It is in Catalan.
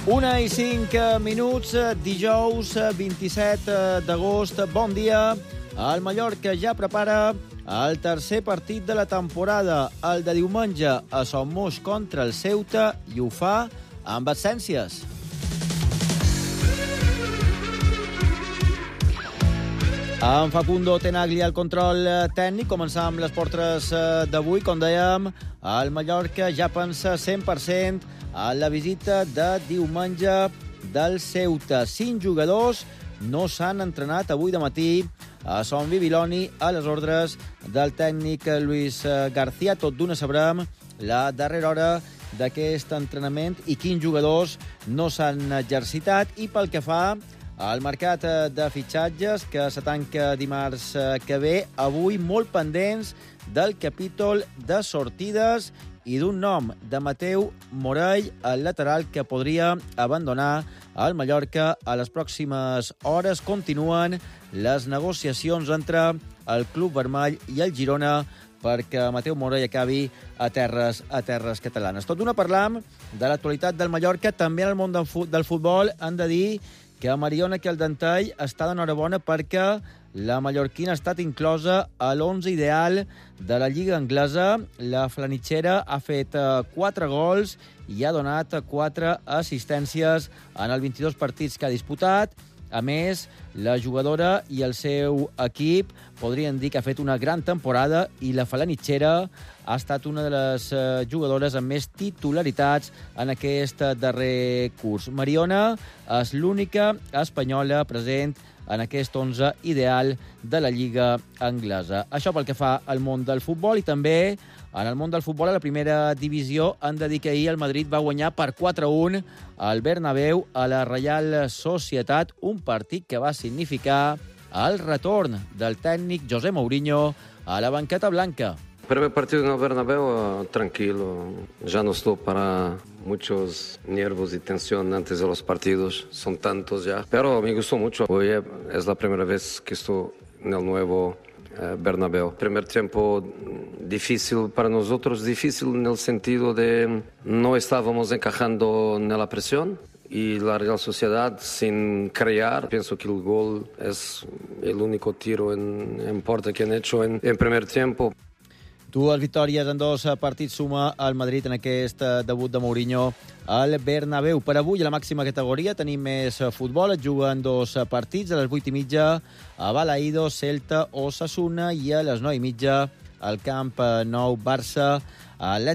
1:05, dijous 27 d'agost. Bon dia. El Mallorca ja prepara el tercer partit de la temporada, el de diumenge a Son Moix contra el Ceuta, i ho fa amb absències. En Facundo Tenaglia al control tècnic. Començam amb les portres d'avui. Com dèiem, el Mallorca ja pensa 100% a la visita de diumenge del Ceuta. 5 jugadors no s'han entrenat avui de matí a Son Bibiloni a les ordres del tècnic Luis García. Tot d'una sabrem la darrera hora d'aquest entrenament i quins jugadors no s'han exercitat. I pel que fa al mercat de fitxatges, que se tanca dimarts que ve, avui molt pendents del capítol de sortides i d'un nom, de Mateu Morell, el lateral que podria abandonar el Mallorca a les pròximes hores. Continuen les negociacions entre el Club Vermell i el Girona perquè Mateu Morell acabi a terres catalanes. Tot d'una parlam de l'actualitat del Mallorca. També en el món del futbol han de dir que Mariona Caldentall està d'enhorabona perquè la mallorquina ha estat inclosa a l'11 ideal de la Lliga Anglesa. La flanitxera ha fet 4 gols i ha donat 4 assistències en els 22 partits que ha disputat. A més, la jugadora i el seu equip podrien dir que ha fet una gran temporada i la flanitxera ha estat una de les jugadores amb més titularitats en aquest darrer curs. Mariona és l'única espanyola present en aquest 11 ideal de la Lliga Anglesa. Això pel que fa al món del futbol. I també en el món del futbol, a la primera divisió, han de dir que ahir el Madrid va guanyar per 4-1 al Bernabéu a la Reial Societat, un partit que va significar el retorn del tècnic José Mourinho a la banqueta blanca. Primer partido en el Bernabéu, tranquilo. Ya no estoy para muchos nervios y tensión antes de los partidos. Son tantos ya. Pero me gustó mucho. Hoy es la primera vez que estoy en el nuevo Bernabéu. Primer tiempo difícil para nosotros. Difícil en el sentido de no estábamos encajando en la presión. Y la Real Sociedad sin crear. Pienso que el gol es el único tiro en puerta que han hecho en primer tiempo. Dues victòries en 2 partits suma el Madrid en aquest debut de Mourinho al Bernabéu. Per avui, a la màxima categoria, tenim més futbol. Es juguen 2 partits. A les 8:30 a Balaídos, Celta, Osasuna, i a les 9:30 al Camp Nou, Barça, Atlètic